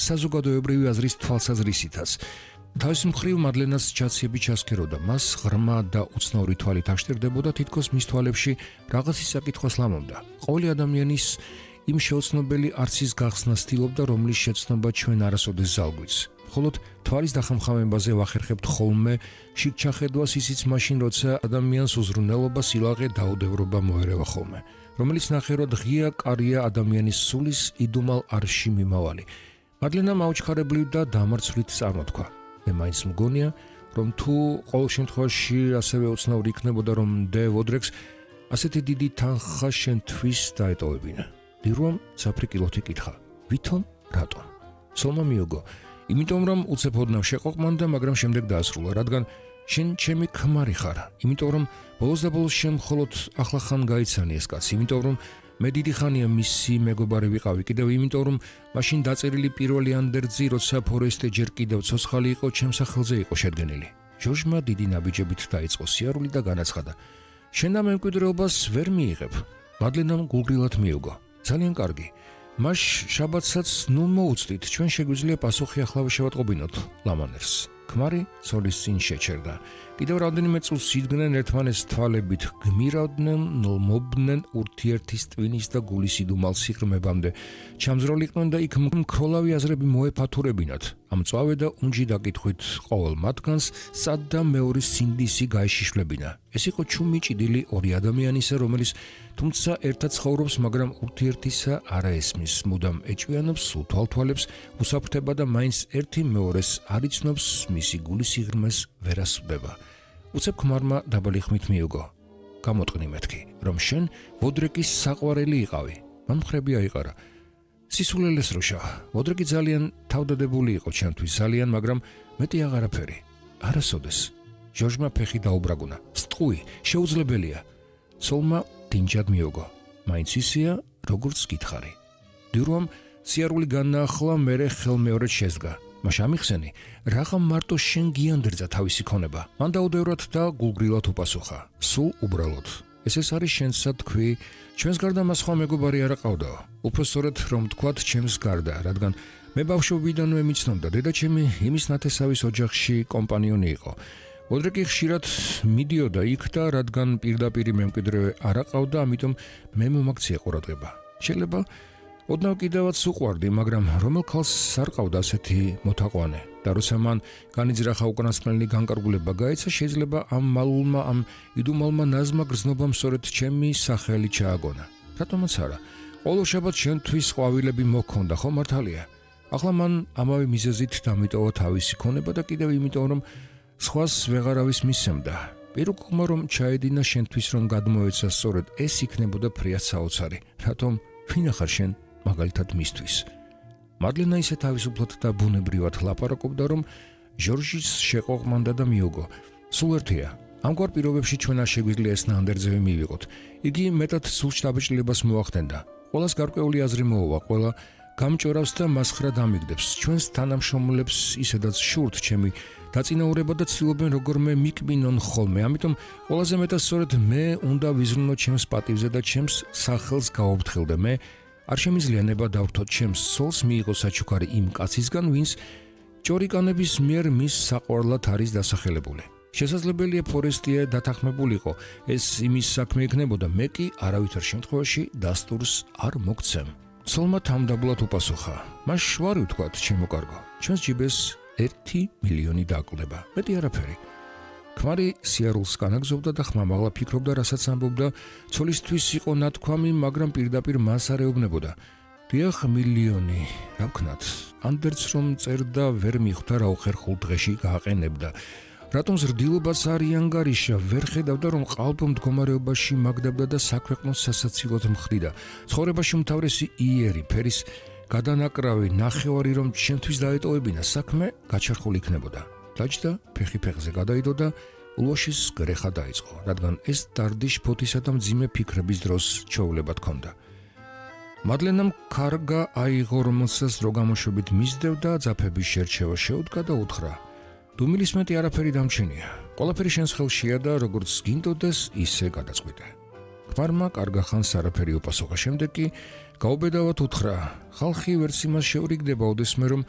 საზოგადოებრივი აზრის თვალსაზრისითაც. თავის მხრივ მადლენას ჩაციები ჩასქეროდა, მას ღრმა და უცნაური თვალით აღშტერდებოდა, თითქოს მის თვალებში რაღაცის საკითხვას ლამობდა. ყოველი ადამიანის იმ შეუცნობელი არცის გახსნა ცდილობდა, რომლის შეცნობა ჩვენ არასოდეს ზალგვიც. მხოლოდ თვალის დახამხამებაზე ვახერხებთ ხოლმე შიგჩახედვას ისიც მაშინ, როცა ადამიანს უზრუნველობა, სილაღე, დაუდევრობა მოერევა ხოლმე, რომელიც ნახევრად ღია კარია ადამიანის სულის იდუმალ არში მიმავალი. მადლენამ აუჩქარებლივ და დამარცვლით წარმოთქვა. მე მაინც მგონია, რომ თუ ყოველ შემთხვევაში ასევე უცნაური იქნებოდა, რომ დე ვოდრეკს ასეთი დიდი თანხა შენთვის დაეტოვებინა. დირუამ საფრიკილოთი კითხა: ვითომ, რატომ? სოლმა მიუგო: იმიტომ რომ უცებ ოდნავ შეყოყმანდა, მაგრამ შემდეგ დაასრულა, რადგან შენ ჩემი ქმარი ხარ, იმიტომ რომ ბოლოს და ბოლოს შენ მხოლოდ ახლახან გაიცანი ეს კაცი, იმიტომ რომ მე დიდი ხანია მისი მეგობარი ვიყავი, კიდევ იმიტომ რომ მაშინ დაწერილი პირველი ანდერძი, როცა ფორესტე ჯერ კიდევ ცოცხალი იყო, ჩემს სახელზე იყო შედგენილი. ჟორჟმა დიდი ნაბიჯებით დაიწყო სიარული და განაცხადა: შენ ამ მემკვიდრეობას ვერ მიიღებ. მადლენამ გულგრილად მიუგო: ძალიან კარგი. მას შაბათსაც ნუ მოუწდით, ჩვენ შეგვიძლია პასუხი ახლავე შევატყობინოთ ლამანერს. ქმარი სოლის წინ შეჩერდა. კიდევ რამდენიმე წუთს იდგნენ ერთმანეს თვალებით, გმირავდნენ, ნლმობდნენ ურთიერთის ტვინის და გულის იდუმალ სიღრმებამდე. ჩამზროლიყვნენ და იქ მქროლავი აზრები მოეფათურებინათ. ამ მწვავე და უნჯი დაკითხვით ყოველ მათგანს სად და მეორის სინდისი გაეშიშვლებინა. ეს იყო ჩუმი ჭიდილი ორი ადამიანისა, რომელიც თუმცა ერთად ცხოვრობს, მაგრამ ურთიერთისა არა ესმის, მუდამ ეჭვიანობს, უთვალთვალებს, უსაფრთხება და მაინც ერთი მეორეს არ იცნობს, მისი გულის სიღრმეს ვერ ასვდება. უცებ ქმარმა დაბალი ხმით მიუგო: გამოტყნი მეთქი, რომ შენ ვოდრეკის საყვარელი იყავი. მან მხრები აიყარა. სისულელეს როშა. ვოდრეკი ძალიან თავდადებული იყო ჩემთვის, ძალიან, მაგრამ მეტი აღარაფერი. არასოდეს. ჟორჟმა ფეხი დაუბრაგუნა. სტყვი, შეუძლებელია. სოლმა დინჯად მიუგო. მაინც ისია, როგორც გითხარი. დირუამ სიარული განაახლა, მერე ხელმეორედ შეზგა. მაშ ამიხსენი, რაღა მარტო შენ გიანდერძა თავისი ქონება. მან დაუდევრად და გულგრილად უპასუხა: სულ უბრალოდ. ეს არის შენსა თქვი, ჩვენს გარდა მას სხვა მეგობარი არ აყავდაო. უпроსტორად რომ თქვათ, ჩემს გარდა, რადგან მე ბავშვობიდანვე მიცნობდა, დედაჩემი იმის ნათესავის ოჯახში კომპანიონი იყო. ვოდრეკი ხშირად მიდიოდა იქ და რადგან პირდაპირი მემკვიდრე არ აყავდა, ამიტომ მე მომაქცია ყურადღება. შეიძლება ოდნავ კიდევაც უყვარდი, მაგრამ რომელ ქალს არ ყავდა ასეთი მოთაყვანე და როცა მან განიძრახა უკანასკნელი განკარგულება გაეცა, შეიძლება ამ მალულმა, ამ იდუმალმა ნაზმა გრძნობამ სწორედ ჩემი სახელი ჩააგონა. რატომაც არა? ყოველ შაბათს შენთვის ყვავილები მოქონდა, ხო მართალია? ახლა მან ამავე მიზეზით დამიტოვა თავისი ქონება და კიდევ იმიტომ, რომ სხვას ვეღარავის მისცემდა. პირუკმა რომ ჩაედინა შენთვის, რომ გადმოეცა, სწორედ ეს იქნებოდა ფრიად საოცარი. რატომ? ვინ ახარ შენ? მაგალითად მისთვის. მადლენა ისე თავისუფლად და ბუნებრივად ლაპარაკობდა, რომ ჟორჟის შეყოყმანდა და მიუგო. სულ ერთია. ამგვარ პირობებში ჩვენ არ შეგვიძლია ეს ნანდერძები მივიღოთ. იგი მეტად სულ შთაბეჭდილებას მოახდენდა. ყველას გარკვეული აზრი მოუვა, ყველა გამჭორავს და მასხრად ამიგდებს. ჩვენს თანამშრომლებს ისედაც შურთ ჩემი დაწინაურება და ცდილობენ როგორმე მიკბინონ ხოლმე. ამიტომ ყველაზე მეტად სწორედ მე უნდა ვიზრუნო ჩემს პატივზე და ჩემს სახელს გავუფრთხილდე. მე არ შემიძლია ნება დავთოთ ჩემს სოლს მიიღო საჩუქარი იმ კაცისგან, ვინც ჭორიკანების მიერ მის საყვარლად არის დასახელებული. შესაძლებელია ფორესტია დათანხმებულიყო, ეს იმის საქმე იქნებოდა, მე კი არავითარ შემთხვევაში დასტურს არ მოგცემ. სოლმა თამდაბლად უპასუხა: მას ვარ ვთქვათ, ჩემო კარგო, ჩვენს ჯიბეს 1 მილიონი დაკლდება, მეტი არაფერი. ქმარი სიარულს განაგზობდა და ხმამაღლა ფიქრობდა, რასაც ამბობდა, ცოლისთვის იყო ნათქვამი, მაგრამ პირდაპირ მას არ ეუბნებოდა. დიახ, მილიონი, რა ვქნათ, ანდერც რომ წერდა, ვერ მიხვდა რა უხერხულ დღეში გააყენებდა. რატომ ზრდილობაც არ იანგარიშა, ვერ ხედავდა, რომ ყალბ მდგომარეობაში მაგდებდა და საქვეყნოს სასაცილოდ მხდიდა. ცხოვრებაში უმთავრესი იერი, ფერის გადანაკრავი, ნახევარი რომ ჩემთვის დაეტოვებინა, საქმე გაჩერხული იქნებოდა. დაჯდა, ფეხი ფეხზე გადაიდო და ულვაშის გრეხა დაიწყო, რადგან ეს დარდიშ ფოთისა და მძიმე ფიქრების დროს ჩაოლება თქონდა. მადლენამ კარგა აიღო, რომელსაც რო გამოშვებით მისდევდა, ძაფების შერჩევა შეუდგა და უთხრა: დუმილის მეტი არაფერი დამჩენია. ყველაფერი შენს ხელშია და როგორც გინდოდეს, ისე გადაწყვიტე. ქმარმა კარგა ხანს არაფერი უპასუხა. შემდეგ კი გაუბედავად უთხრა: ხალხი ვერც იმას შეურიგდება, ოდესმე რომ